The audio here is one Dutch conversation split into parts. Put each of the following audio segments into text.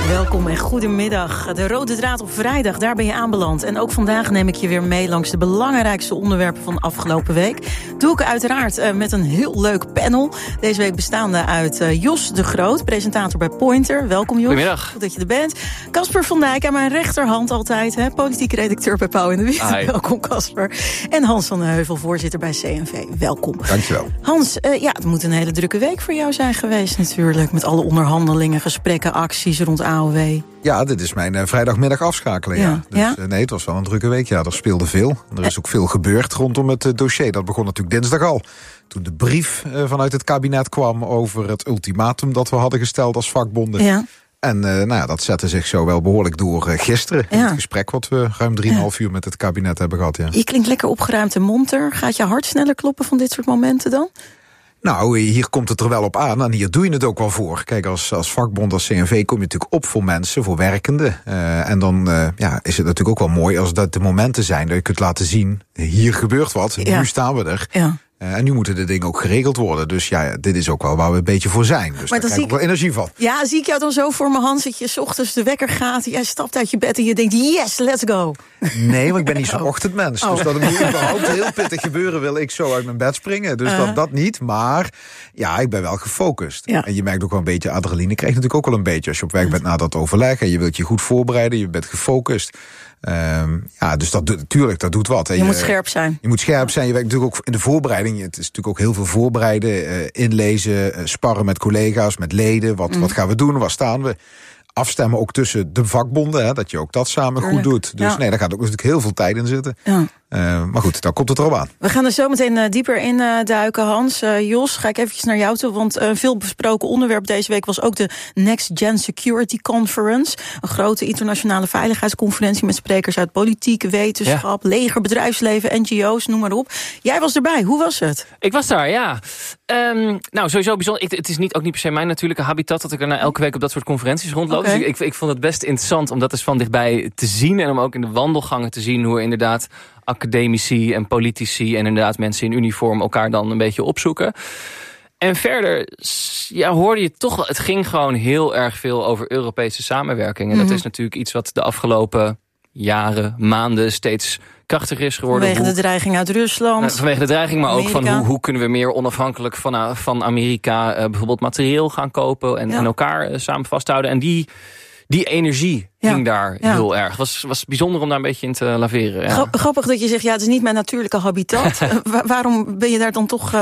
Welkom en goedemiddag. De rode draad op vrijdag, daar ben je aanbeland. En ook vandaag neem ik je weer mee langs de belangrijkste onderwerpen van de afgelopen week. Doe ik uiteraard met een heel leuk panel. Deze week bestaande uit Jos de Groot, presentator bij Pointer. Welkom Jos. Goedemiddag. Goed dat je er bent. Casper van Dijk aan mijn rechterhand altijd, politiek redacteur bij Pauw en de Wit. Hi. Welkom Casper. En Hans van den Heuvel, voorzitter bij CNV. Welkom. Dankjewel. Hans, het moet een hele drukke week voor jou zijn geweest natuurlijk. Met alle onderhandelingen, gesprekken, acties rond AOW. Ja, dit is mijn vrijdagmiddag afschakelen. Ja. Dus ja? Nee, het was wel een drukke week. Ja, er speelde veel. Er is ook veel gebeurd rondom het dossier. Dat begon natuurlijk dinsdag al. Toen de brief vanuit het kabinet kwam over het ultimatum dat we hadden gesteld als vakbonden. Ja. En dat zette zich zo wel behoorlijk door gisteren. In het gesprek wat we ruim 3,5 uur met het kabinet hebben gehad. Ja. Je klinkt lekker opgeruimd en monter. Gaat je hart sneller kloppen van dit soort momenten dan? Nou, hier komt het er wel op aan en hier doe je het ook wel voor. Kijk, als vakbond, als CNV kom je natuurlijk op voor mensen, voor werkenden. En dan is het natuurlijk ook wel mooi als dat de momenten zijn dat je kunt laten zien, hier gebeurt wat, nu staan we er. Ja. En nu moeten de dingen ook geregeld worden. Dus ja, dit is ook wel waar we een beetje voor zijn. Dus daar krijg ik ook wel energie van. Ja, zie ik jou dan zo voor mijn hand, dat je 's ochtends de wekker gaat, jij stapt uit je bed en je denkt, yes, let's go. Nee, want ik ben niet zo'n ochtendmens. Dus dat moet überhaupt heel pittig gebeuren, wil ik zo uit mijn bed springen. Dus dat niet, maar ja, ik ben wel gefocust. Ja. En je merkt ook wel een beetje adrenaline, krijg je natuurlijk ook wel een beetje als je op weg bent na dat overleg. En je wilt je goed voorbereiden, je bent gefocust. Dus natuurlijk, dat doet wat. Je moet scherp zijn. Je moet scherp zijn. Je werkt natuurlijk ook in de voorbereiding. Het is natuurlijk ook heel veel voorbereiden, inlezen, sparren met collega's, met leden. Wat gaan we doen? Waar staan we? Afstemmen ook tussen de vakbonden, dat je ook dat samen goed doet. Dus daar gaat ook natuurlijk heel veel tijd in zitten. Ja. Maar goed, daar komt het erop aan. We gaan er zo meteen dieper in duiken, Hans. Jos, ga ik eventjes naar jou toe, want een veel besproken onderwerp deze week was ook de Next Gen Security Conference. Een grote internationale veiligheidsconferentie met sprekers uit politiek, wetenschap, leger, bedrijfsleven, NGO's, noem maar op. Jij was erbij, hoe was het? Ik was daar, ja. Sowieso bijzonder. Het is ook niet per se mijn natuurlijke habitat dat ik er elke week op dat soort conferenties rondloop. Okay. Dus ik vond het best interessant om dat eens van dichtbij te zien en om ook in de wandelgangen te zien hoe inderdaad academici en politici en inderdaad mensen in uniform elkaar dan een beetje opzoeken. En verder hoorde je toch, het ging gewoon heel erg veel over Europese samenwerking. En dat is natuurlijk iets wat de afgelopen jaren, maanden steeds krachtiger is geworden. Vanwege de dreiging uit Rusland. Vanwege de dreiging, maar Amerika. Ook van hoe kunnen we meer onafhankelijk van Amerika bijvoorbeeld materieel gaan kopen en elkaar samen vasthouden. En die energie ging daar heel erg. Was bijzonder om daar een beetje in te laveren. Ja. Grappig dat je zegt, het is niet mijn natuurlijke habitat. Waarom ben je daar dan toch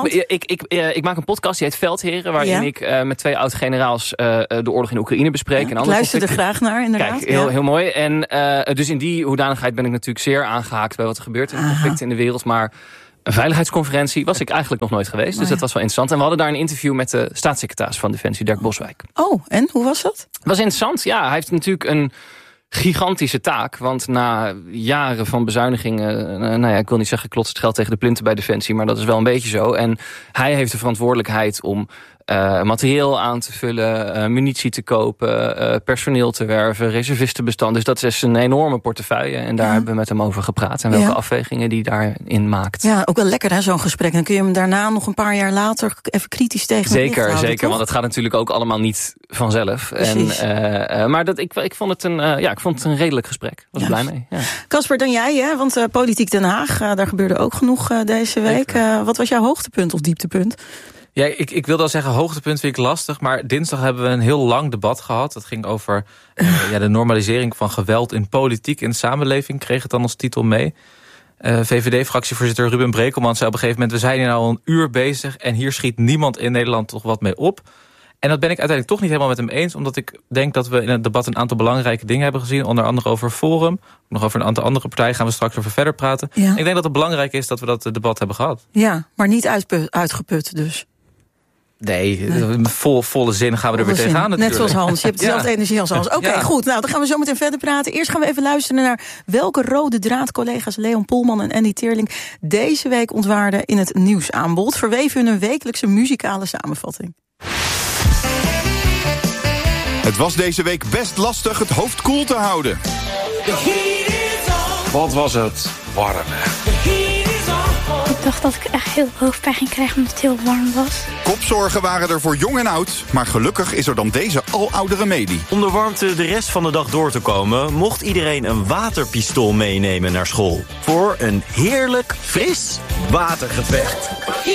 ik maak een podcast, die heet Veldheren, waarin ik met 2 oud-generaals de oorlog in Oekraïne bespreek. En ik luister er graag naar, inderdaad. Kijk, heel mooi. En dus in die hoedanigheid ben ik natuurlijk zeer aangehaakt bij wat er gebeurt in conflicten in de wereld. Maar een veiligheidsconferentie was ik eigenlijk nog nooit geweest. Dus dat was wel interessant. En we hadden daar een interview met de staatssecretaris van Defensie, Dirk Boswijk. Oh, en hoe was dat? Het was interessant, ja. Hij heeft natuurlijk een gigantische taak. Want na jaren van bezuinigingen, ik wil niet zeggen klotst het geld tegen de plinten bij Defensie, maar dat is wel een beetje zo. En hij heeft de verantwoordelijkheid om materieel aan te vullen, munitie te kopen, personeel te werven, reservistenbestand. Dus dat is een enorme portefeuille. En daar hebben we met hem over gepraat. En welke afwegingen die daarin maakt. Ja, ook wel lekker hè, zo'n gesprek. Dan kun je hem daarna nog een paar jaar later even kritisch tegen Zeker, want het gaat natuurlijk ook allemaal niet vanzelf. Maar ik vond het een redelijk gesprek. Was blij mee. Casper, dan jij, hè? Want Politiek Den Haag, daar gebeurde ook genoeg deze week. Wat was jouw hoogtepunt of dieptepunt? Ja, ik wilde al zeggen, hoogtepunt vind ik lastig. Maar dinsdag hebben we een heel lang debat gehad. Dat ging over de normalisering van geweld in politiek en samenleving. Kreeg het dan als titel mee. VVD-fractievoorzitter Ruben Brekelman zei op een gegeven moment, we zijn hier al een uur bezig en hier schiet niemand in Nederland toch wat mee op. En dat ben ik uiteindelijk toch niet helemaal met hem eens, omdat ik denk dat we in het debat een aantal belangrijke dingen hebben gezien. Onder andere over Forum. Nog over een aantal andere partijen gaan we straks over verder praten. Ja. Ik denk dat het belangrijk is dat we dat debat hebben gehad. Ja, maar niet uitgeput dus. Nee, volle zin gaan we er weer tegenaan natuurlijk. Net zoals Hans, je hebt dezelfde energie als Hans. Oké, goed, nou dan gaan we zo meteen verder praten. Eerst gaan we even luisteren naar welke rode draad collega's Leon Polman en Andy Teerling deze week ontwaarden in het nieuwsaanbod. Verweven hun een wekelijkse muzikale samenvatting. Het was deze week best lastig het hoofd koel te houden. Wat was het warm, hè? dacht dat ik echt heel hoofdpijn ging krijgen omdat het heel warm was. Kopzorgen waren er voor jong en oud, maar gelukkig is er dan deze aloude remedie. Om de warmte de rest van de dag door te komen, mocht iedereen een waterpistool meenemen naar school. Voor een heerlijk, fris watergevecht.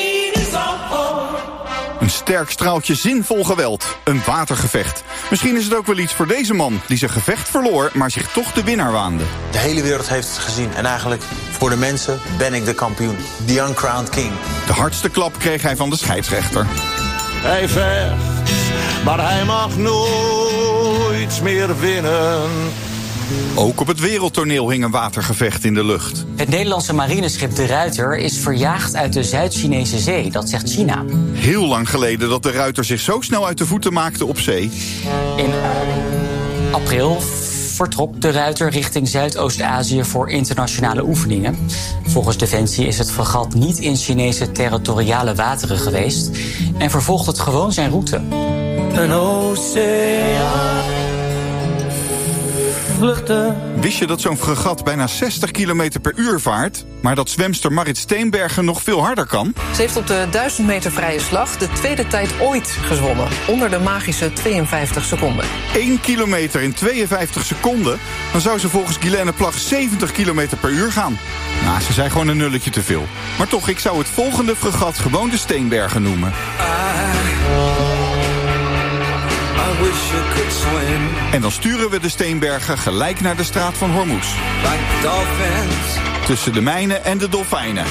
Een sterk straaltje zinvol geweld. Een watergevecht. Misschien is het ook wel iets voor deze man die zijn gevecht verloor, maar zich toch de winnaar waande. De hele wereld heeft het gezien. En eigenlijk, voor de mensen, ben ik de kampioen. The uncrowned king. De hardste klap kreeg hij van de scheidsrechter. Hij vecht, maar hij mag nooit meer winnen. Ook op het wereldtoneel hing een watergevecht in de lucht. Het Nederlandse marineschip De Ruiter is verjaagd uit de Zuid-Chinese zee, dat zegt China. Heel lang geleden dat De Ruiter zich zo snel uit de voeten maakte op zee. In april vertrok De Ruiter richting Zuidoost-Azië voor internationale oefeningen. Volgens Defensie is het fregat niet in Chinese territoriale wateren geweest en vervolgt het gewoon zijn route. Een oceaan. Wist je dat zo'n fregat bijna 60 km per uur vaart, maar dat zwemster Marit Steenbergen nog veel harder kan? Ze heeft op de 1000 meter vrije slag de tweede tijd ooit gezwommen. Onder de magische 52 seconden. 1 kilometer in 52 seconden? Dan zou ze volgens Guilaine Plag 70 km per uur gaan. Nou, ze zei gewoon een nulletje te veel. Maar toch, ik zou het volgende fregat gewoon de Steenbergen noemen. En dan sturen we de Steenbergen gelijk naar de straat van Hormuz. Tussen de mijnen en de dolfijnen.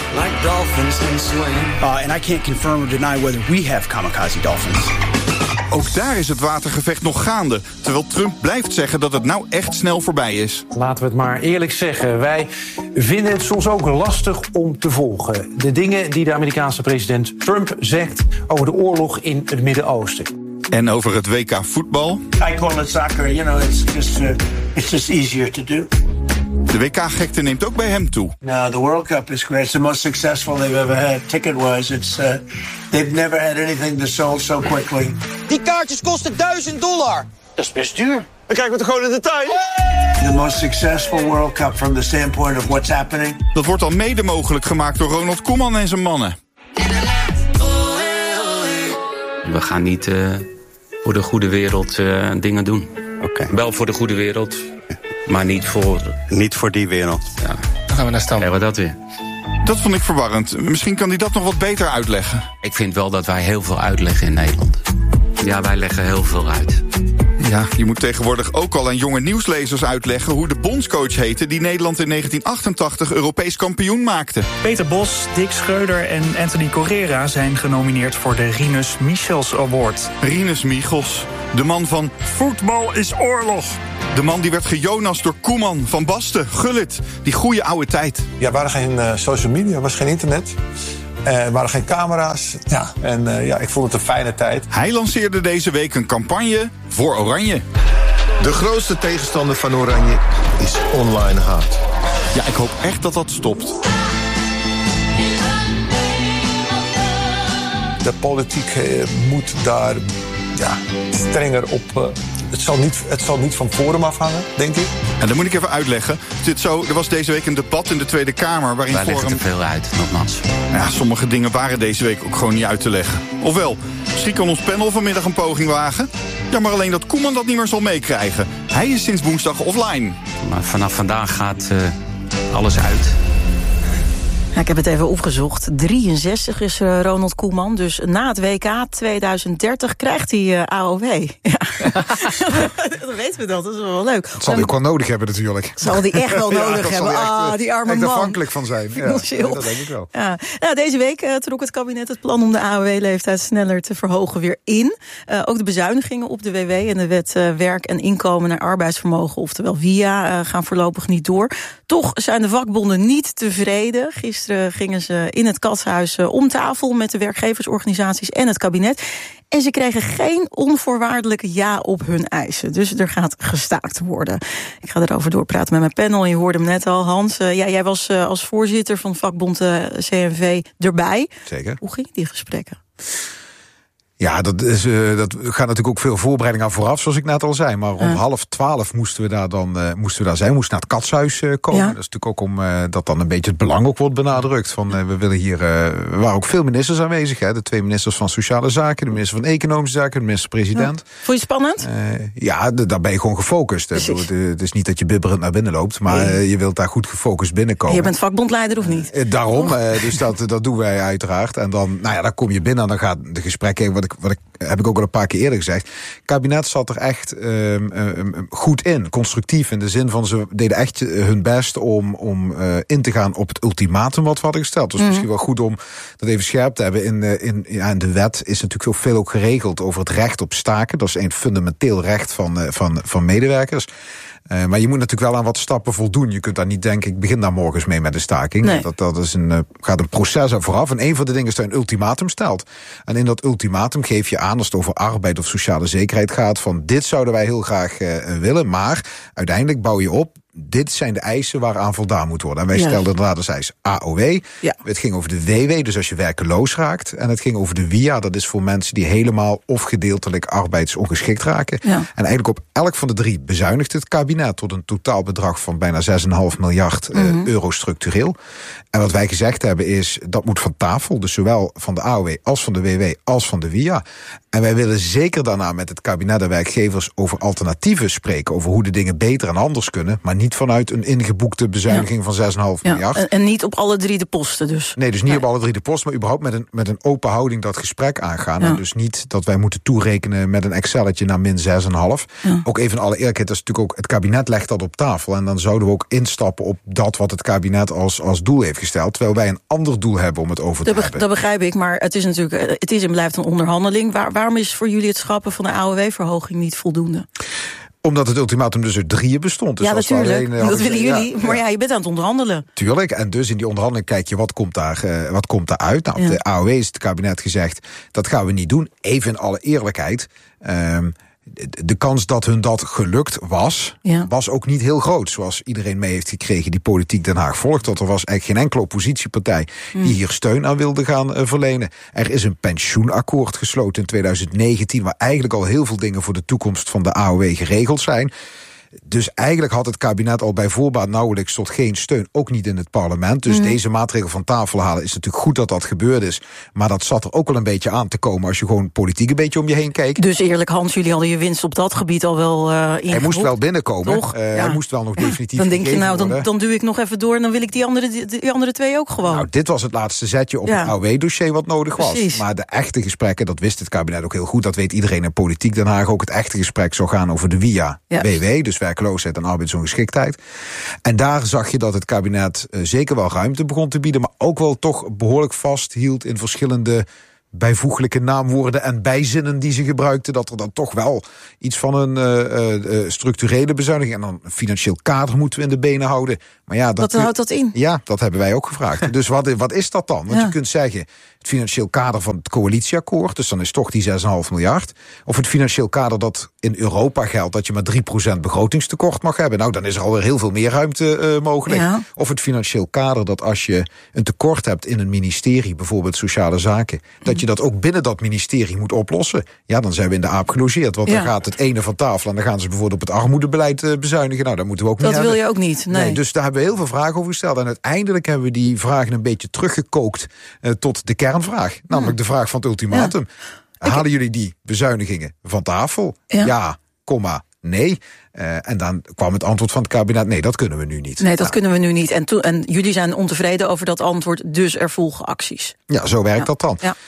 And I can't confirm or deny whether we have kamikaze dolphins. Ook daar is het watergevecht nog gaande, terwijl Trump blijft zeggen dat het nou echt snel voorbij is. Laten we het maar eerlijk zeggen, wij vinden het soms ook lastig om te volgen. De dingen die de Amerikaanse president Trump zegt over de oorlog in het Midden-Oosten. En over het WK voetbal. I call it soccer, you know, it's just easier to do. De WK-gekte neemt ook bij hem toe. No, the World Cup is great. It's the most successful they've ever had. Ticket-wise, they've never had anything that sold so quickly. Die kaartjes kosten $1000. Dat is best duur. Dan kijken we toch gewoon in de tuin. The most successful World Cup from the standpoint of what's happening. Dat wordt al mede mogelijk gemaakt door Ronald Koeman en zijn mannen. We gaan niet voor de goede wereld dingen doen. Wel voor de goede wereld, maar niet voor... Niet voor die wereld. Ja. Dan gaan we naar stand. Hebben we dat weer. Dat vond ik verwarrend. Misschien kan hij dat nog wat beter uitleggen. Ik vind wel dat wij heel veel uitleggen in Nederland. Ja, wij leggen heel veel uit. Ja, je moet tegenwoordig ook al aan jonge nieuwslezers uitleggen hoe de bondscoach heette die Nederland in 1988 Europees kampioen maakte. Peter Bos, Dick Schreuder en Anthony Correa zijn genomineerd voor de Rinus Michels Award. Rinus Michels, de man van Voetbal is oorlog. De man die werd gejonast door Koeman, Van Basten, Gullit. Die goede oude tijd. Ja, er waren geen social media, er was geen internet. Er waren geen camera's. Ja. En ik vond het een fijne tijd. Hij lanceerde deze week een campagne voor Oranje. De grootste tegenstander van Oranje is online haat. Ja, ik hoop echt dat dat stopt. De politiek moet daar strenger op... Het zal niet van Forum afhangen, denk ik. En dat moet ik even uitleggen. Er was deze week een debat in de Tweede Kamer waarin Wij leggen te veel uit, nogmaals. Ja, sommige dingen waren deze week ook gewoon niet uit te leggen. Ofwel, misschien kan ons panel vanmiddag een poging wagen. Ja, maar alleen dat Koeman dat niet meer zal meekrijgen. Hij is sinds woensdag offline. Maar vanaf vandaag gaat alles uit. Ja, ik heb het even opgezocht. 63 is Ronald Koeman. Dus na het WK 2030 krijgt hij AOW. Ja. Dan weten we dat. Dat is wel leuk. Dat zal hij ook wel nodig hebben natuurlijk. Zal hij echt wel nodig hebben. Die arme man. afhankelijk van zijn. Ja, dat denk ik wel. Ja. Nou, deze week trok het kabinet het plan om de AOW-leeftijd sneller te verhogen weer in. Ook de bezuinigingen op de WW en de wet werk en inkomen naar arbeidsvermogen, oftewel WIA, gaan voorlopig niet door. Toch zijn de vakbonden niet tevreden. Gisteren gingen ze in het Katshuis om tafel met de werkgeversorganisaties en het kabinet. En ze kregen geen onvoorwaardelijke ja op hun eisen. Dus er gaat gestaakt worden. Ik ga erover doorpraten met mijn panel. Je hoorde hem net al, Hans. Jij was als voorzitter van vakbond CNV erbij. Zeker. Hoe ging die gesprekken? Ja, dat gaat natuurlijk ook veel voorbereiding aan vooraf, zoals ik net al zei. Maar om 11:30 moesten we daar zijn. We moesten naar het Katshuis komen. Ja. Dat is natuurlijk ook om dat dan een beetje het belang ook wordt benadrukt. Van we willen hier. Er waren ook veel ministers aanwezig. Hè? De 2 ministers van Sociale Zaken, de minister van Economische Zaken, de minister-president. Ja. Vond je het spannend? Ja, daar ben je gewoon gefocust. Het is niet dat je bibberend naar binnen loopt, maar je wilt daar goed gefocust binnenkomen. Je bent vakbondleider of niet? Daarom, dus dat doen wij uiteraard. En dan kom je binnen en dan gaat de gesprekken. Wat heb ik ook al een paar keer eerder gezegd. Het kabinet zat er echt goed in, constructief. In de zin van, ze deden echt hun best om in te gaan op het ultimatum wat we hadden gesteld. Dus misschien wel goed om dat even scherp te hebben. In de wet is natuurlijk veel ook geregeld over het recht op staken. Dat is een fundamenteel recht van medewerkers. Maar je moet natuurlijk wel aan wat stappen voldoen. Je kunt daar niet denken, ik begin daar morgens mee met de staking. Nee. Dat is gaat een proces aan vooraf. En een van de dingen is dat je een ultimatum stelt. En in dat ultimatum geef je aan, als het over arbeid of sociale zekerheid gaat, van dit zouden wij heel graag willen, maar uiteindelijk bouw je op, dit zijn de eisen waaraan voldaan moet worden. En wij stelden inderdaad als eis AOW. Ja. Het ging over de WW, dus als je werkeloos raakt. En het ging over de WIA, dat is voor mensen die helemaal of gedeeltelijk arbeidsongeschikt raken. Ja. En eigenlijk op elk van de 3 bezuinigt het kabinet tot een totaalbedrag van bijna 6,5 miljard euro structureel. En wat wij gezegd hebben is, dat moet van tafel. Dus zowel van de AOW als van de WW als van de WIA. En wij willen zeker daarna met het kabinet en werkgevers over alternatieven spreken. Over hoe de dingen beter en anders kunnen. Maar niet vanuit een ingeboekte bezuiniging van 6,5 miljard. En niet op alle 3 de posten dus. Nee, dus niet op alle 3 de posten. Maar überhaupt met een open houding dat gesprek aangaan. Ja. En dus niet dat wij moeten toerekenen met een Excelletje naar min 6,5. Ja. Ook even in alle eerlijkheid, dat is natuurlijk ook, het kabinet legt dat op tafel. En dan zouden we ook instappen op dat wat het kabinet als doel heeft gesteld. Terwijl wij een ander doel hebben om het over te hebben. Dat begrijp ik, maar het is natuurlijk, het is en blijft een onderhandeling. Waarom is voor jullie het schrappen van de AOW-verhoging niet voldoende? Omdat het ultimatum dus uit 3 bestond. Dus ja, natuurlijk. Dat willen jullie. Ja, maar je bent aan het onderhandelen. Tuurlijk. En dus in die onderhandeling kijk je, wat komt daar uit? Nou, op de AOW is het kabinet gezegd, dat gaan we niet doen. Even in alle eerlijkheid. De kans dat hun dat gelukt was ook niet heel groot. Zoals iedereen mee heeft gekregen die politiek Den Haag volgt. Dat er was eigenlijk geen enkele oppositiepartij die hier steun aan wilde gaan verlenen. Er is een pensioenakkoord gesloten in 2019... waar eigenlijk al heel veel dingen voor de toekomst van de AOW geregeld zijn. Dus eigenlijk had het kabinet al bij voorbaat nauwelijks tot geen steun, ook niet in het parlement. Dus deze maatregel van tafel halen is natuurlijk goed dat gebeurd is. Maar dat zat er ook wel een beetje aan te komen als je gewoon politiek een beetje om je heen kijkt. Dus eerlijk Hans, jullie hadden je winst op dat gebied al wel ingeboekt. Hij moest wel binnenkomen. Hij moest wel nog definitief dan denk je, dan duw ik nog even door en dan wil ik die andere 2 ook gewoon. Nou, dit was het laatste zetje op het AOW-dossier wat nodig was. Precies. Maar de echte gesprekken, dat wist het kabinet ook heel goed. Dat weet iedereen in politiek Den Haag ook. Het echte gesprek zou gaan over de WIA, WW, dus werkloosheid en arbeidsongeschiktheid. En daar zag je dat het kabinet zeker wel ruimte begon te bieden, maar ook wel toch behoorlijk vasthield in verschillende bijvoeglijke naamwoorden en bijzinnen die ze gebruikten, dat er dan toch wel iets van een structurele bezuiniging en dan een financieel kader moeten we in de benen houden. Maar ja, wat houdt dat in? Ja, dat hebben wij ook gevraagd. Dus wat is dat dan? Want je kunt zeggen, het financieel kader van het coalitieakkoord, dus dan is toch die 6,5 miljard. Of het financieel kader dat in Europa geldt, dat je maar 3% begrotingstekort mag hebben. Nou, dan is er alweer heel veel meer ruimte mogelijk. Ja. Of het financieel kader dat als je een tekort hebt in een ministerie, bijvoorbeeld Sociale Zaken, dat je dat ook binnen dat ministerie moet oplossen. Ja, dan zijn we in de aap gelogeerd. Want dan gaat het ene van tafel en dan gaan ze bijvoorbeeld op het armoedebeleid bezuinigen. Nou, dat moeten we ook niet hebben. Dat wil je ook niet, nee. Dus daar hebben we heel veel vragen over gesteld. En uiteindelijk hebben we die vragen een beetje teruggekookt tot de kernvraag. Namelijk de vraag van het ultimatum. Ja. Halen jullie die bezuinigingen van tafel? Ja, nee. En dan kwam het antwoord van het kabinet, nee, dat kunnen we nu niet. Nee, dat kunnen we nu niet. En jullie zijn ontevreden over dat antwoord, dus er volgen acties. Ja, zo werkt dat dan. Ja.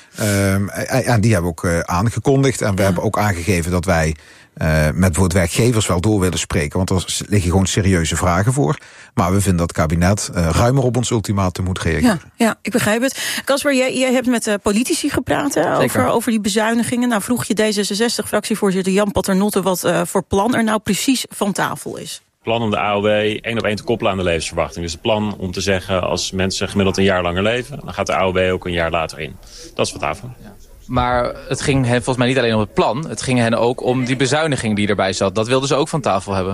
En die hebben we ook aangekondigd. En we hebben ook aangegeven dat wij met bijvoorbeeld werkgevers wel door willen spreken. Want er liggen gewoon serieuze vragen voor. Maar we vinden dat het kabinet ruimer op ons ultimatum moet reageren. Ja, ik begrijp het. Casper, jij hebt met politici gepraat over die bezuinigingen. Nou vroeg je D66-fractievoorzitter Jan Paternotte wat voor plan er nou precies van tafel is. Plan om de AOW 1 op 1 te koppelen aan de levensverwachting. Dus het plan om te zeggen, als mensen gemiddeld een jaar langer leven, dan gaat de AOW ook een jaar later in. Dat is van tafel. Ja. Maar het ging hen volgens mij niet alleen om het plan. Het ging hen ook om die bezuiniging die erbij zat. Dat wilden ze ook van tafel hebben.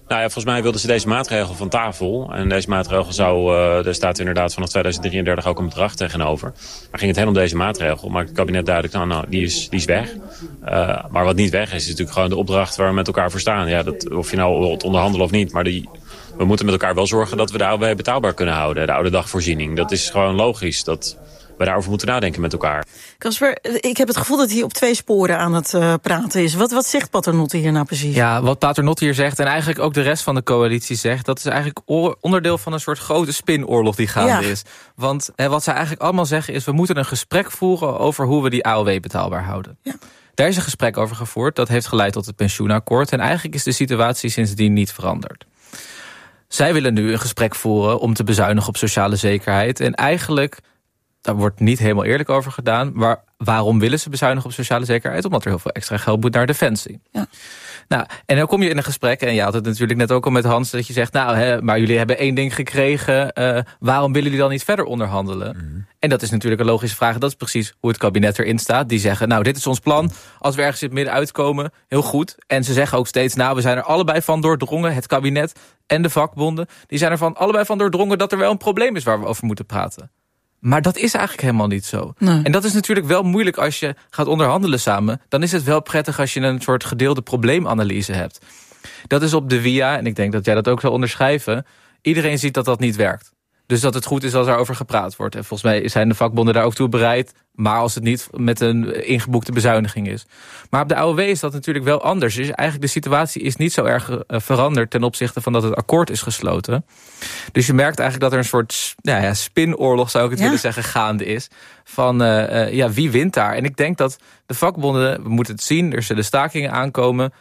Nou ja, volgens mij wilden ze deze maatregel van tafel. En deze maatregel zou, er staat inderdaad vanaf 2033 ook een bedrag tegenover. Maar ging het hen om deze maatregel, maakt het kabinet duidelijk, nou die is weg. Maar wat niet weg is natuurlijk gewoon de opdracht waar we met elkaar voor staan. Ja, of je nou wilt onderhandelen of niet, maar we moeten met elkaar wel zorgen dat we de AOW betaalbaar kunnen houden. De oude dagvoorziening. Dat is gewoon logisch dat we daarover moeten nadenken met elkaar. Casper, ik heb het gevoel dat hij op 2 sporen aan het praten is. Wat zegt Paternotte hier nou precies? Ja, wat Paternotte hier zegt en eigenlijk ook de rest van de coalitie zegt, dat is eigenlijk onderdeel van een soort grote spinoorlog die gaande is. Want wat zij eigenlijk allemaal zeggen is, we moeten een gesprek voeren over hoe we die AOW betaalbaar houden. Ja. Daar is een gesprek over gevoerd, dat heeft geleid tot het pensioenakkoord. En eigenlijk is de situatie sindsdien niet veranderd. Zij willen nu een gesprek voeren om te bezuinigen op sociale zekerheid. En eigenlijk, daar wordt niet helemaal eerlijk over gedaan. Maar waarom willen ze bezuinigen op sociale zekerheid? Omdat er heel veel extra geld moet naar defensie. Ja. Nou, en dan kom je in een gesprek, en je had het natuurlijk net ook al met Hans, dat je zegt, maar jullie hebben 1 ding gekregen, waarom willen jullie dan niet verder onderhandelen? Mm. En dat is natuurlijk een logische vraag, dat is precies hoe het kabinet erin staat. Die zeggen, nou, dit is ons plan, als we ergens in het midden uitkomen, heel goed. En ze zeggen ook steeds, nou, we zijn er allebei van doordrongen, het kabinet en de vakbonden, die zijn er allebei van doordrongen dat er wel een probleem is waar we over moeten praten. Maar dat is eigenlijk helemaal niet zo. Nee. En dat is natuurlijk wel moeilijk als je gaat onderhandelen samen. Dan is het wel prettig als je een soort gedeelde probleemanalyse hebt. Dat is op de via, en ik denk dat jij dat ook zou onderschrijven. Iedereen ziet dat dat niet werkt. Dus dat het goed is als er over gepraat wordt. En volgens mij zijn de vakbonden daar ook toe bereid. Maar als het niet met een ingeboekte bezuiniging is. Maar op de AOW is dat natuurlijk wel anders. Dus eigenlijk de situatie is niet zo erg veranderd ten opzichte van dat het akkoord is gesloten. Dus je merkt eigenlijk dat er een soort spinoorlog, zou ik het willen zeggen, gaande is. Van wie wint daar? En ik denk dat de vakbonden, we moeten het zien, er zullen stakingen aankomen.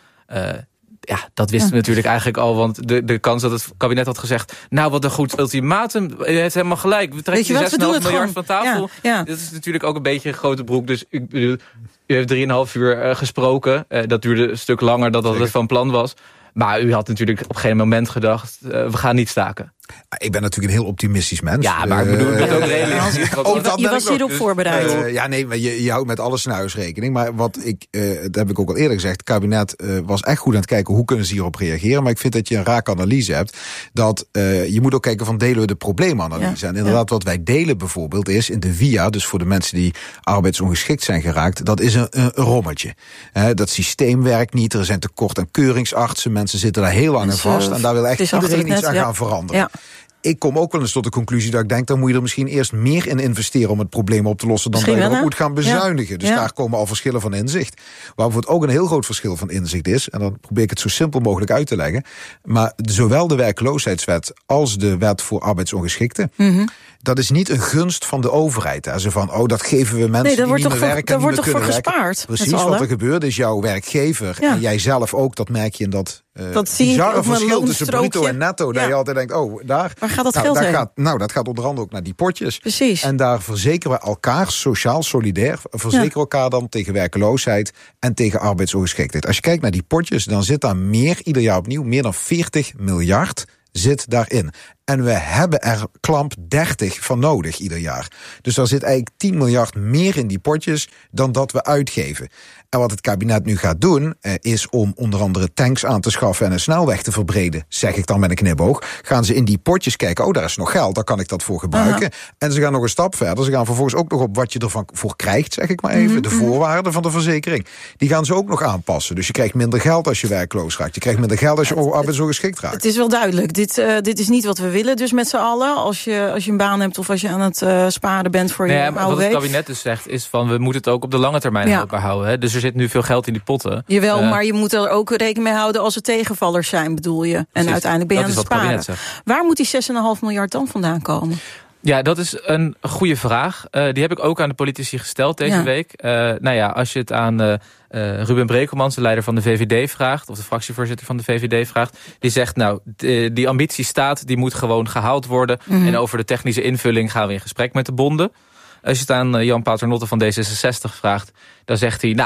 Dat wisten we natuurlijk eigenlijk al, want de kans dat het kabinet had gezegd, nou, wat een goed ultimatum, je hebt helemaal gelijk. We trekken die 6,5 miljard van tafel. Ja. Dat is natuurlijk ook een beetje een grote broek. Dus ik bedoel, u heeft 3,5 uur gesproken. Dat duurde een stuk langer dan dat het van plan was. Maar u had natuurlijk op geen moment gedacht, we gaan niet staken. Ik ben natuurlijk een heel optimistisch mens. Ja, maar ik bedoel, dat ook realistisch. Je was hierop voorbereid. Maar je houdt met alles naar huis rekening. Maar dat heb ik ook al eerder gezegd, het kabinet was echt goed aan het kijken hoe kunnen ze hierop reageren. Maar ik vind dat je een raak analyse hebt. Dat je moet ook kijken van, delen we de probleemanalyse. En inderdaad, wat wij delen bijvoorbeeld is in de via, dus voor de mensen die arbeidsongeschikt zijn geraakt, dat is een rommetje. Dat systeem werkt niet, er zijn tekort aan keuringsartsen, mensen zitten daar heel lang aan vast. En daar wil echt iedereen iets aan gaan veranderen. Ja. Ik kom ook wel eens tot de conclusie dat ik denk, dan moet je er misschien eerst meer in investeren om het probleem op te lossen dan dat je erop moet gaan bezuinigen. Ja. Dus daar komen al verschillen van inzicht. Waar bijvoorbeeld ook een heel groot verschil van inzicht is, en dan probeer ik het zo simpel mogelijk uit te leggen, maar zowel de werkloosheidswet als de wet voor arbeidsongeschikten, dat is niet een gunst van de overheid. Zo van, dat geven we mensen die niet meer werken. Daar wordt toch voor gespaard? Precies, wat er gebeurt is jouw werkgever en jij zelf ook, dat merk je in dat bizarre verschil tussen bruto en netto. Dat je altijd denkt, daar gaat dat geld heen? Dat gaat onder andere ook naar die potjes. Precies. En daar verzekeren we elkaar, sociaal, solidair, elkaar dan tegen werkloosheid en tegen arbeidsongeschiktheid. Als je kijkt naar die potjes, dan zit daar ieder jaar opnieuw, meer dan 40 miljard zit daarin. En we hebben er klamp 30 van nodig ieder jaar. Dus daar zit eigenlijk 10 miljard meer in die potjes dan dat we uitgeven. En wat het kabinet nu gaat doen, is om onder andere tanks aan te schaffen en een snelweg te verbreden, zeg ik dan met een knipoog. Gaan ze in die potjes kijken, daar is nog geld, daar kan ik dat voor gebruiken. En ze gaan nog een stap verder. Ze gaan vervolgens ook nog op wat je ervan voor krijgt, zeg ik maar even. De voorwaarden van de verzekering. Die gaan ze ook nog aanpassen. Dus je krijgt minder geld als je werkloos raakt. Je krijgt minder geld als je arbeidsongeschikt raakt. Het is wel duidelijk. Dit is niet wat we willen dus met z'n allen. Als je een baan hebt of als je aan het sparen bent voor je AOW. Wat het kabinet dus zegt is van, we moeten het ook op de lange termijn houdbaar houden. Hè? Dus er zit nu veel geld in die potten. Jawel, maar je moet er ook rekening mee houden als er tegenvallers zijn, bedoel je. Precies. En uiteindelijk ben je aan het sparen. Waar moet die 6,5 miljard dan vandaan komen? Ja, dat is een goede vraag. Die heb ik ook aan de politici gesteld deze week. Als je het aan Ruben Brekelmans, de leider van de VVD, vraagt, of de fractievoorzitter van de VVD vraagt, die zegt, die ambitie staat, die moet gewoon gehaald worden. En over de technische invulling gaan we in gesprek met de bonden. Als je het aan Jan Paternotte van D66 vraagt, dan zegt hij,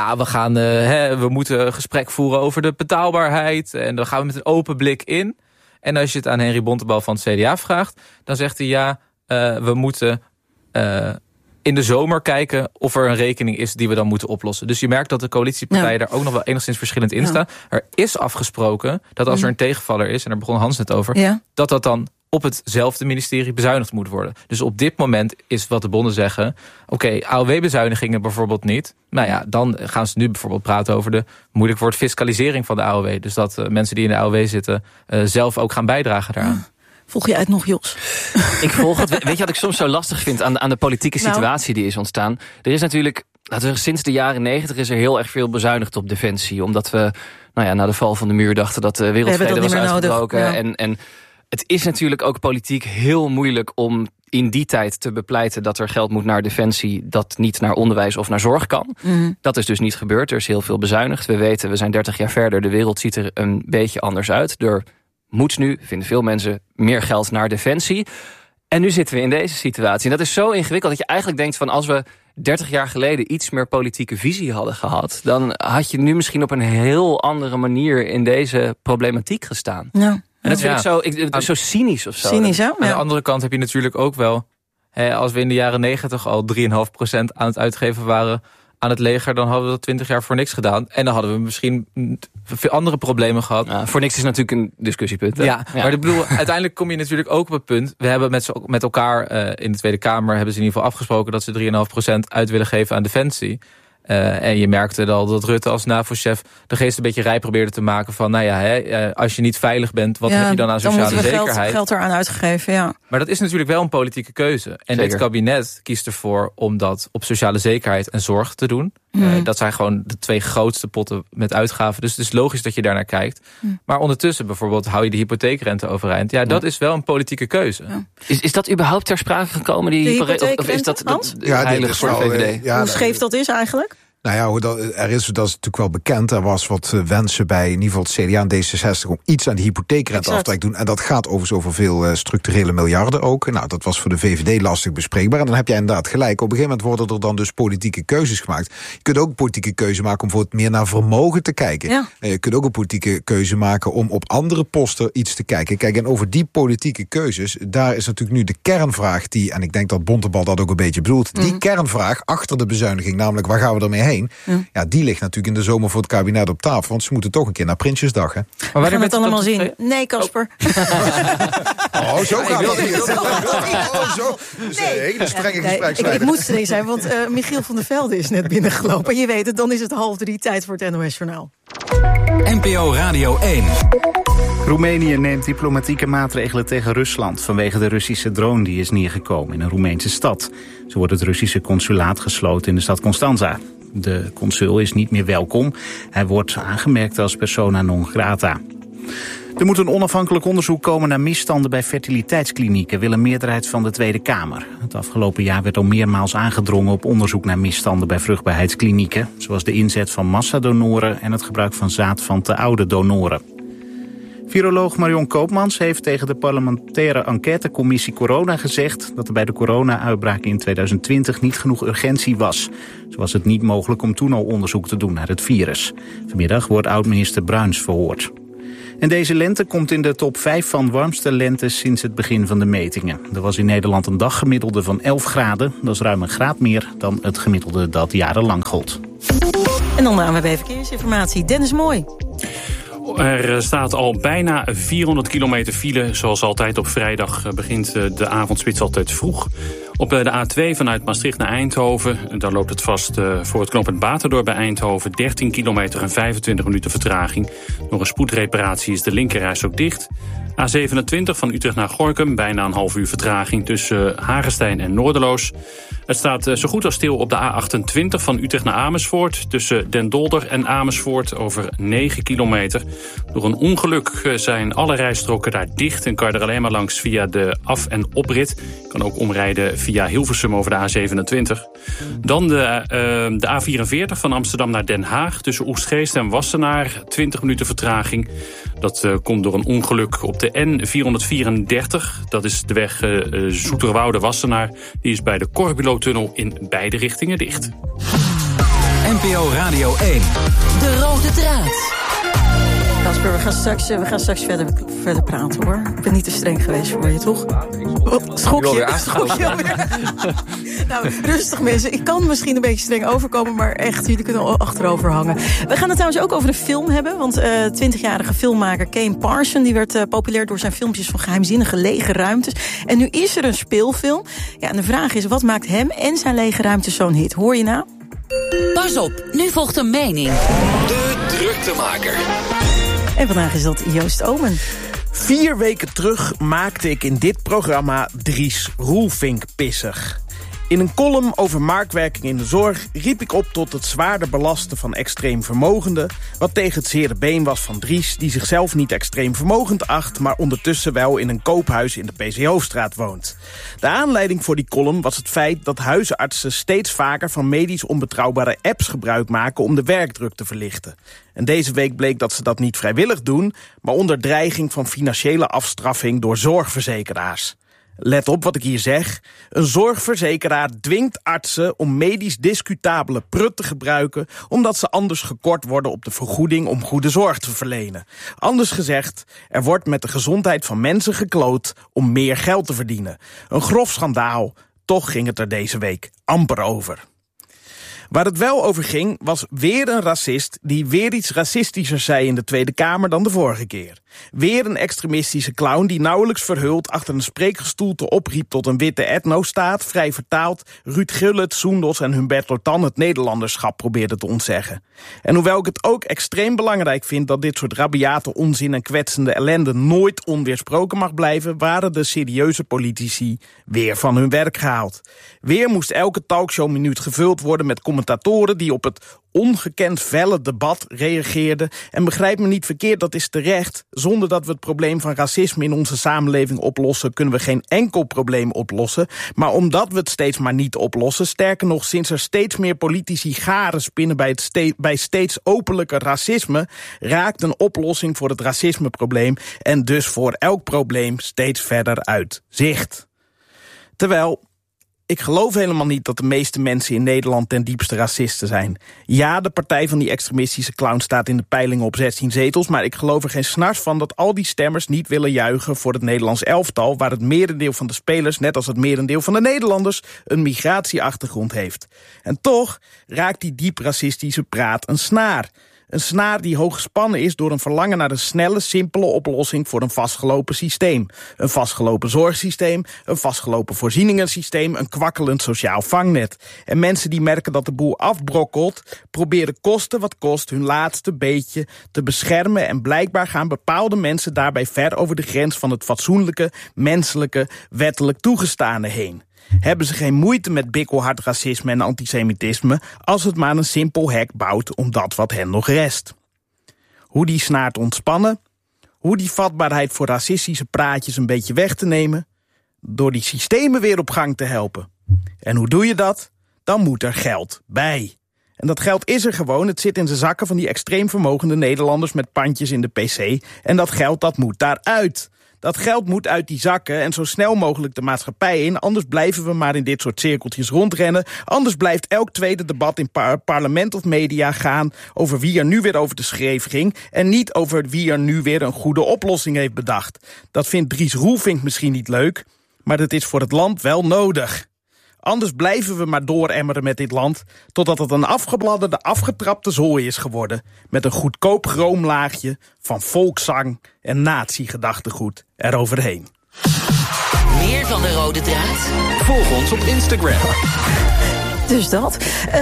we moeten een gesprek voeren over de betaalbaarheid. En dan gaan we met een open blik in. En als je het aan Henry Bontebal van het CDA vraagt, dan zegt hij, we moeten in de zomer kijken of er een rekening is die we dan moeten oplossen. Dus je merkt dat de coalitiepartijen daar ook nog wel enigszins verschillend in staan. Er is afgesproken dat als er een tegenvaller is, en daar begon Hans net over, dat dan op hetzelfde ministerie bezuinigd moet worden. Dus op dit moment is wat de bonden zeggen, oké, AOW-bezuinigingen bijvoorbeeld niet. Nou ja, dan gaan ze nu bijvoorbeeld praten over de moeilijk woord fiscalisering van de AOW. Dus dat mensen die in de AOW zitten zelf ook gaan bijdragen daaraan. Volg jij het nog, Jos? Ik volg het. Weet je wat ik soms zo lastig vind aan de politieke situatie die is ontstaan? Er is natuurlijk, sinds de jaren 90 is er heel erg veel bezuinigd op defensie. Omdat we na de val van de muur dachten dat de wereldvrede was uitgebroken. Ja. En het is natuurlijk ook politiek heel moeilijk om in die tijd te bepleiten dat er geld moet naar defensie dat niet naar onderwijs of naar zorg kan. Dat is dus niet gebeurd. Er is heel veel bezuinigd. We weten, we zijn 30 jaar verder. De wereld ziet er een beetje anders uit. Er moet nu, vinden veel mensen, meer geld naar defensie. En nu zitten we in deze situatie. En dat is zo ingewikkeld dat je eigenlijk denkt van als we 30 jaar geleden iets meer politieke visie hadden gehad, dan had je nu misschien op een heel andere manier in deze problematiek gestaan. Ja. En dat vind ik zo cynisch of zo. Cynisch, hè? Ja. Aan de andere kant heb je natuurlijk ook wel, als we in de jaren 90 al 3,5% aan het uitgeven waren aan het leger, dan hadden we dat 20 jaar voor niks gedaan. En dan hadden we misschien veel andere problemen gehad. Ja, voor niks is natuurlijk een discussiepunt. Hè? Ja, maar ik bedoel, uiteindelijk kom je natuurlijk ook op het punt. We hebben met elkaar in de Tweede Kamer hebben ze in ieder geval afgesproken dat ze 3,5% uit willen geven aan defensie. En je merkte al dat Rutte als NAVO-chef de geest een beetje rij probeerde te maken van, als je niet veilig bent, wat heb je dan aan sociale zekerheid? Dan geld eraan uitgegeven, ja. Maar dat is natuurlijk wel een politieke keuze. En dit kabinet kiest ervoor om dat op sociale zekerheid en zorg te doen. Dat zijn gewoon de 2 grootste potten met uitgaven. Dus het is logisch dat je daarnaar kijkt. Maar ondertussen bijvoorbeeld hou je de hypotheekrente overeind. Ja, dat is wel een politieke keuze. Ja. Is dat überhaupt ter sprake gekomen? Die hypotheekrente? Of is dat heilig voor de VVD? Hoe scheef dat is eigenlijk? Nou ja, dat is natuurlijk wel bekend. Er was wat wensen bij in ieder geval het CDA en D66 om iets aan de hypotheekrenteaftrek te doen. En dat gaat overigens over veel structurele miljarden ook. Nou, dat was voor de VVD lastig bespreekbaar. En dan heb je inderdaad gelijk. Op een gegeven moment worden er dan dus politieke keuzes gemaakt. Je kunt ook een politieke keuze maken om bijvoorbeeld meer naar vermogen te kijken. Ja. Je kunt ook een politieke keuze maken om op andere posten iets te kijken. Kijk, en over die politieke keuzes, daar is natuurlijk nu de kernvraag die, en ik denk dat Bontebal dat ook een beetje bedoelt, die kernvraag achter de bezuiniging, namelijk waar gaan we ermee heen? Ja, die ligt natuurlijk in de zomer voor het kabinet op tafel. Want ze moeten toch een keer naar Prinsjesdag, hè? Maar we gaan het allemaal zien. Nee, Casper. Zo gaat dat hier. Zo. Nee. Hele strenge gespreksleider. Ik moet streng zijn, want Michiel van der Velde is net binnengelopen. En je weet het, dan is het 2:30 tijd voor het NOS-journaal. NPO Radio 1. Roemenië neemt diplomatieke maatregelen tegen Rusland vanwege de Russische drone die is neergekomen in een Roemeense stad. Zo wordt het Russische consulaat gesloten in de stad Constanța. De consul is niet meer welkom. Hij wordt aangemerkt als persona non grata. Er moet een onafhankelijk onderzoek komen naar misstanden bij fertiliteitsklinieken, wil een meerderheid van de Tweede Kamer. Het afgelopen jaar werd al meermaals aangedrongen op onderzoek naar misstanden bij vruchtbaarheidsklinieken, zoals de inzet van massadonoren en het gebruik van zaad van te oude donoren. Viroloog Marion Koopmans heeft tegen de parlementaire enquêtecommissie Corona gezegd dat er bij de corona-uitbraak in 2020 niet genoeg urgentie was. Zo was het niet mogelijk om toen al onderzoek te doen naar het virus. Vanmiddag wordt oud-minister Bruins verhoord. En deze lente komt in de top 5 van warmste lentes sinds het begin van de metingen. Er was in Nederland een daggemiddelde van 11 graden. Dat is ruim een graad meer dan het gemiddelde dat jarenlang gold. En dan de ANWB Verkeersinformatie. Dennis Mooi. Er staat al bijna 400 kilometer file. Zoals altijd op vrijdag begint de avondspits altijd vroeg. Op de A2 vanuit Maastricht naar Eindhoven. Daar loopt het vast voor het knooppunt Baterdorp bij Eindhoven. 13 kilometer en 25 minuten vertraging. Door een spoedreparatie is de linkerreis ook dicht. A27 van Utrecht naar Gorinchem. Bijna een half uur vertraging tussen Hagestein en Noorderloos. Het staat zo goed als stil op de A28 van Utrecht naar Amersfoort. Tussen Den Dolder en Amersfoort over 9 kilometer. Door een ongeluk zijn alle rijstroken daar dicht en kan je er alleen maar langs via de af- en oprit. Je kan ook omrijden via Hilversum over de A27. Dan de A44 van Amsterdam naar Den Haag. Tussen Oegstgeest en Wassenaar 20 minuten vertraging. Dat komt door een ongeluk op de N434. Dat is de weg Zoeterwoude-Wassenaar. Die is bij de Corbulo-tunnel in beide richtingen dicht. NPO Radio 1. De rode draad. Jasper, we gaan straks verder praten, hoor. Ik ben niet te streng geweest voor je, toch? Schok je alweer. Nou, rustig mensen. Ik kan misschien een beetje streng overkomen, maar echt, jullie kunnen achterover hangen. We gaan het trouwens ook over een film hebben, want 20-jarige filmmaker Kane Parson, die werd populair door zijn filmpjes van geheimzinnige lege ruimtes. En nu is er een speelfilm. Ja, en de vraag is, wat maakt hem en zijn lege ruimtes zo'n hit? Hoor je nou? Pas op, nu volgt een mening. De Druktemaker. En vandaag is dat Joost Omen. 4 weken terug maakte ik in dit programma Dries Roelvink pissig. In een column over marktwerking in de zorg riep ik op tot het zwaarder belasten van extreem vermogenden, wat tegen het zere been was van Dries, die zichzelf niet extreem vermogend acht, maar ondertussen wel in een koophuis in de PC-Hoofdstraat woont. De aanleiding voor die column was het feit dat huisartsen steeds vaker van medisch onbetrouwbare apps gebruik maken om de werkdruk te verlichten. En deze week bleek dat ze dat niet vrijwillig doen, maar onder dreiging van financiële afstraffing door zorgverzekeraars. Let op wat ik hier zeg. Een zorgverzekeraar dwingt artsen om medisch discutabele prut te gebruiken, omdat ze anders gekort worden op de vergoeding om goede zorg te verlenen. Anders gezegd, er wordt met de gezondheid van mensen gekloot om meer geld te verdienen. Een grof schandaal, toch ging het er deze week amper over. Waar het wel over ging, was weer een racist die weer iets racistischer zei in de Tweede Kamer dan de vorige keer. Weer een extremistische clown die nauwelijks verhuld achter een spreekgestoelte opriep tot een witte etnostaat, vrij vertaald, Ruud Gullit, Soendos en Humberto Tan het Nederlanderschap probeerde te ontzeggen. En hoewel ik het ook extreem belangrijk vind dat dit soort rabiate onzin en kwetsende ellende nooit onweersproken mag blijven, waren de serieuze politici weer van hun werk gehaald. Weer moest elke talkshowminuut gevuld worden met commentatoren die op het ongekend felle debat reageerden. En begrijp me niet verkeerd, dat is terecht. Zonder dat we het probleem van racisme in onze samenleving oplossen, kunnen we geen enkel probleem oplossen. Maar omdat we het steeds maar niet oplossen, sterker nog, sinds er steeds meer politici garen spinnen bij steeds openlijker racisme, raakt een oplossing voor het racismeprobleem en dus voor elk probleem steeds verder uit zicht. Terwijl, ik geloof helemaal niet dat de meeste mensen in Nederland ten diepste racisten zijn. Ja, de partij van die extremistische clown staat in de peilingen op 16 zetels... maar ik geloof er geen snars van dat al die stemmers niet willen juichen voor het Nederlands elftal, waar het merendeel van de spelers, net als het merendeel van de Nederlanders, een migratieachtergrond heeft. En toch raakt die diep racistische praat een snaar. Een snaar die hoog gespannen is door een verlangen naar een snelle, simpele oplossing voor een vastgelopen systeem. Een vastgelopen zorgsysteem, een vastgelopen voorzieningensysteem, een kwakkelend sociaal vangnet. En mensen die merken dat de boel afbrokkelt, proberen koste wat kost hun laatste beetje te beschermen. En blijkbaar gaan bepaalde mensen daarbij ver over de grens van het fatsoenlijke, menselijke, wettelijk toegestane heen. Hebben ze geen moeite met bikkelhard racisme en antisemitisme als het maar een simpel hek bouwt om dat wat hen nog rest. Hoe die snaar te ontspannen? Hoe die vatbaarheid voor racistische praatjes een beetje weg te nemen? Door die systemen weer op gang te helpen. En hoe doe je dat? Dan moet er geld bij. En dat geld is er gewoon, het zit in de zakken van die extreem vermogende Nederlanders met pandjes in de PC. En dat geld, dat moet daaruit. Dat geld moet uit die zakken en zo snel mogelijk de maatschappij in. Anders blijven we maar in dit soort cirkeltjes rondrennen. Anders blijft elk tweede debat in parlement of media gaan over wie er nu weer over de schreef ging. En niet over wie er nu weer een goede oplossing heeft bedacht. Dat vindt Dries Roelvink misschien niet leuk, maar dat is voor het land wel nodig. Anders blijven we maar dooremmeren met dit land, totdat het een afgebladderde, afgetrapte zooi is geworden, met een goedkoop chroomlaagje van volkszang en nazi-gedachtegoed eroverheen. Meer van de rode draad? Volg ons op Instagram. Dus dat.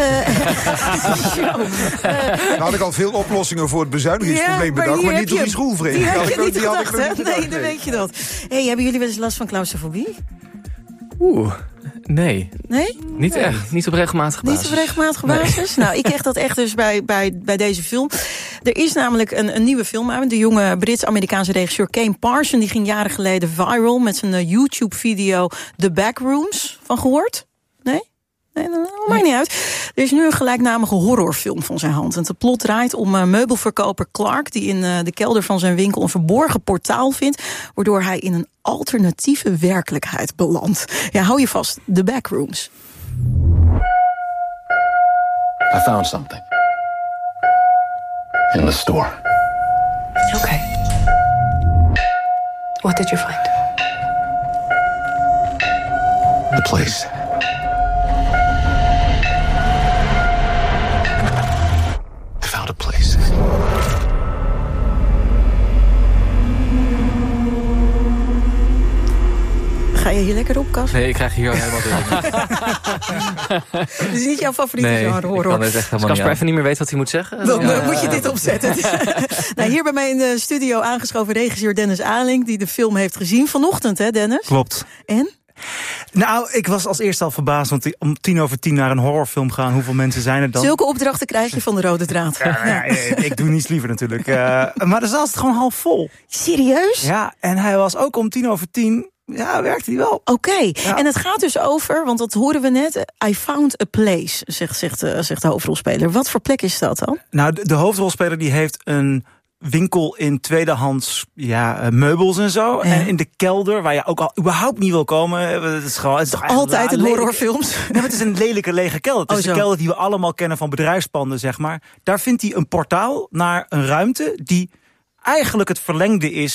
Nou had ik al veel oplossingen voor het bezuinigingsprobleem bedacht, maar niet door die schroelvreemd. Die had je niet gedacht, hè? Nee, dan weet je dat. Hey, hebben jullie wel eens last van claustrofobie? Nee. Nee? Niet echt. Niet op regelmatige basis. Niet op regelmatige basis? Nee. Nou, ik kreeg dat echt dus bij deze film. Er is namelijk een nieuwe film uit. De jonge Brits-Amerikaanse regisseur Kane Parson, die ging jaren geleden viral met zijn YouTube-video The Backrooms. Van gehoord? Nee? Nee, dat maakt niet uit. Er is nu een gelijknamige horrorfilm van zijn hand. En het plot draait om meubelverkoper Clark, die in de kelder van zijn winkel een verborgen portaal vindt, waardoor hij in een alternatieve werkelijkheid belandt. Ja, hou je vast. The Backrooms. I found something. In the store. Okay. What did you find? The place. I found a place. Ga je hier lekker op, Cas? Nee, ik krijg hier helemaal door. Dit is niet jouw favoriete genre horror. Ik kan het echt helemaal Als Casper even niet meer weet wat hij moet zeggen... Dan moet je dit opzetten. Nou, hier bij mij in de studio aangeschoven regisseur Dennis Aling... die de film heeft gezien vanochtend, hè Dennis? Klopt. En? Nou, ik was als eerste al verbaasd, want om 10:10 naar een horrorfilm gaan, hoeveel mensen zijn er dan? Zulke opdrachten krijg je van de Rode Draad. Ja, ik doe niets liever natuurlijk. Maar de zaal zit gewoon half vol. Serieus? Ja, en hij was ook om 10:10... Ja, werkte hij wel. Oké, Ja. En het gaat dus over, want dat horen we net... I found a place, zegt de hoofdrolspeler. Wat voor plek is dat dan? Nou, de hoofdrolspeler die heeft een winkel in tweedehands meubels en zo. Ja. En in de kelder, waar je ook al überhaupt niet wil komen. Het is toch altijd in horrorfilms? Nee, het is een lelijke lege kelder. Het is de kelder die we allemaal kennen van bedrijfspanden, zeg maar. Daar vindt hij een portaal naar een ruimte die eigenlijk het verlengde is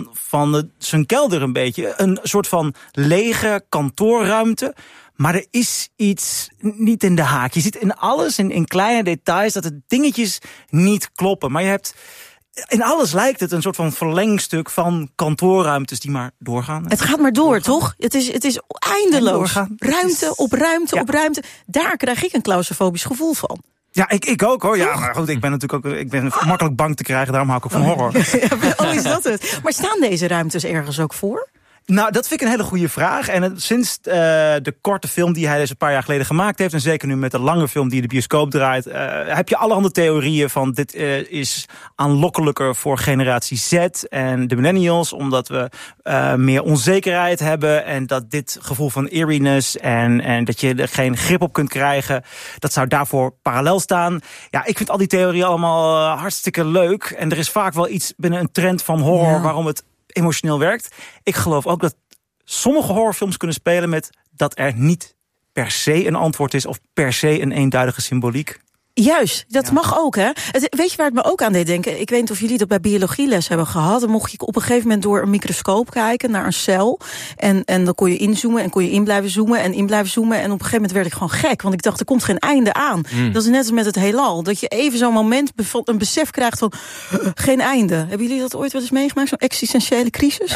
van zijn kelder een beetje. Een soort van lege kantoorruimte. Maar er is iets niet in de haak. Je ziet in alles, in kleine details, dat de dingetjes niet kloppen. Maar je hebt... In alles lijkt het een soort van verlengstuk van kantoorruimtes die maar doorgaan. Het gaat maar door, toch? Het is eindeloos. Ruimte op ruimte op ruimte. Daar krijg ik een claustrofobisch gevoel van. Ja, ik ook hoor. Ja, maar goed, ik ben natuurlijk ook makkelijk bang te krijgen. Daarom hou ik ook van horror. Oh, is dat het? Maar staan deze ruimtes ergens ook voor? Nou, dat vind ik een hele goede vraag. En sinds de korte film die hij dus een paar jaar geleden gemaakt heeft... en zeker nu met de lange film die in de bioscoop draait... heb je allerhande theorieën van dit is aanlokkelijker voor generatie Z en de millennials... omdat we meer onzekerheid hebben en dat dit gevoel van eeriness... en dat je er geen grip op kunt krijgen, dat zou daarvoor parallel staan. Ja, ik vind al die theorieën allemaal hartstikke leuk. En er is vaak wel iets binnen een trend van horror waarom het emotioneel werkt. Ik geloof ook dat sommige horrorfilms kunnen spelen met dat er niet per se een antwoord is of per se een eenduidige symboliek. Juist, dat mag ook, hè? Weet je waar het me ook aan deed denken? Ik weet niet of jullie dat bij biologieles hebben gehad. Dan mocht je op een gegeven moment door een microscoop kijken naar een cel. En dan kon je inzoomen en kon je in blijven zoomen en in blijven zoomen. En op een gegeven moment werd ik gewoon gek. Want ik dacht, er komt geen einde aan. Dat is net als met het heelal. Dat je even zo'n moment een besef krijgt van geen einde. Hebben jullie dat ooit wel eens meegemaakt? Zo'n existentiële crisis?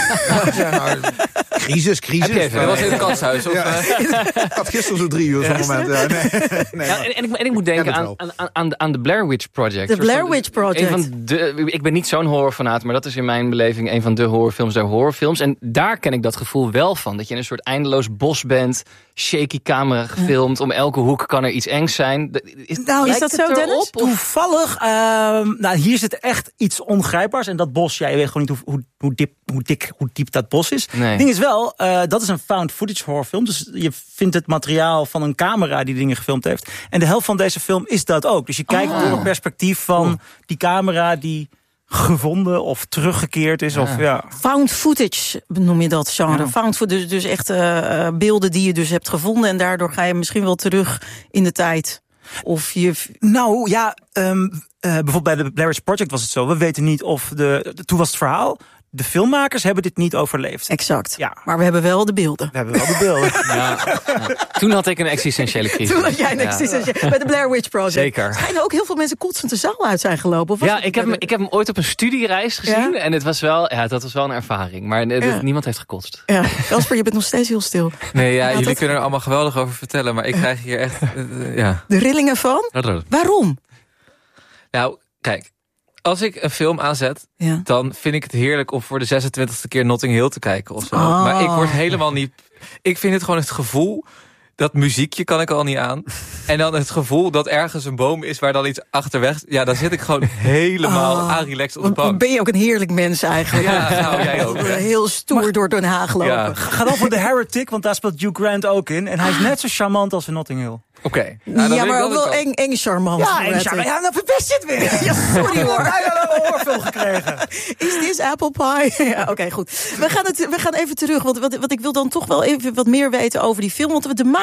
Crisis. Heb je even? Dat was in het kasthuis. Of, ik had gisteren zo 3 uur zo'n moment. En ik moet denken aan de Blair Witch Project. De Blair Witch Project. Ik ben niet zo'n horrorfanaat, maar dat is in mijn beleving een van de horrorfilms der horrorfilms. En daar ken ik dat gevoel wel van. Dat je in een soort eindeloos bos bent, shaky camera gefilmd. Om elke hoek kan er iets engs zijn. Is dat zo, Dennis? Toevallig, hier zit echt iets ongrijpbaars. En dat bos, je weet gewoon niet hoe diep dat bos is. Nee. Het ding is wel, dat is een found footage horrorfilm. Dus je vindt het materiaal van een camera die dingen gefilmd heeft. En de helft van deze film is dat ook. Dus je kijkt door het perspectief van die camera die gevonden of teruggekeerd is. Of, Found footage noem je dat genre. Ja. Found footage, dus echt beelden die je dus hebt gevonden. En daardoor ga je misschien wel terug in de tijd. Of je... Nou ja, bijvoorbeeld bij de Blair Witch Project was het zo. We weten niet of toen was het verhaal. De filmmakers hebben dit niet overleefd. Exact. Ja. Maar we hebben wel de beelden. We hebben wel de beelden. Toen had ik een existentiële crisis. Toen had jij een existentiële... Bij de Blair Witch Project. Zeker. Er schijnen ook heel veel mensen kotsend de zaal uit zijn gelopen. Of Ik heb hem ooit op een studiereis gezien. Ja? En het was wel, dat was wel een ervaring. Maar niemand heeft gekotst. Ja, Casper, je bent nog steeds heel stil. Nee, jullie kunnen er allemaal geweldig over vertellen. Maar ik krijg hier echt... De rillingen van? Waarom? Nou, kijk. Als ik een film aanzet, dan vind ik het heerlijk om voor de 26e keer Notting Hill te kijken of zo. Oh. Maar ik word helemaal niet... Ik vind het gewoon het gevoel... Dat muziekje kan ik al niet aan. En dan het gevoel dat ergens een boom is waar dan iets achterweg... Ja, dan zit ik gewoon helemaal aanrelaxed op de bank. Ben je ook een heerlijk mens eigenlijk? Ja, nou, jij ook. Heel stoer door Den Haag lopen. Ja. Ga dan voor The Heretic, want daar speelt Hugh Grant ook in. En hij is net zo charmant als in Notting Hill. Oké. Ja, maar ook wel eng charmant. Ja, eng charmant. Ja, nou verpest je het weer. Ja, sorry hoor. Hij had een oorveel gekregen. Is dit apple pie? Ja, oké, goed. We gaan even terug, want ik wil dan toch wel even wat meer weten over die film. Want de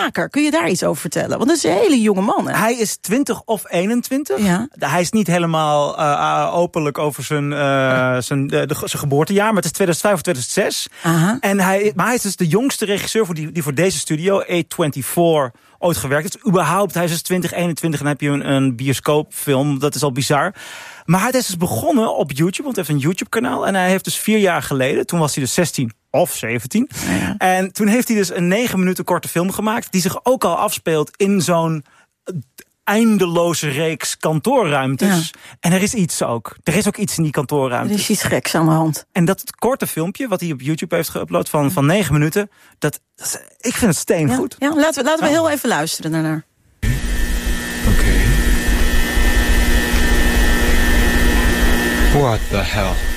maker. Kun je daar iets over vertellen? Want dat is een hele jonge man. Hè? Hij is 20 of 21. Ja. Hij is niet helemaal openlijk over zijn geboortejaar. Maar het is 2005 of 2006. Aha. Maar hij is dus de jongste regisseur die voor deze studio, A24, ooit gewerkt heeft. Überhaupt, hij is dus 2021 en dan heb je een bioscoopfilm. Dat is al bizar. Maar hij is dus begonnen op YouTube, want hij heeft een YouTube-kanaal. En hij heeft dus 4 jaar geleden, toen was hij dus 16 of 17. Ja. En toen heeft hij dus een 9 minuten korte film gemaakt, die zich ook al afspeelt in zo'n eindeloze reeks kantoorruimtes. Ja. En er is iets ook. Er is ook iets in die kantoorruimtes. Er is iets geks aan de hand. En dat korte filmpje, wat hij op YouTube heeft geüpload van 9 minuten, ik vind het steengoed. Ja, laten we heel even luisteren daarnaar. What the hell?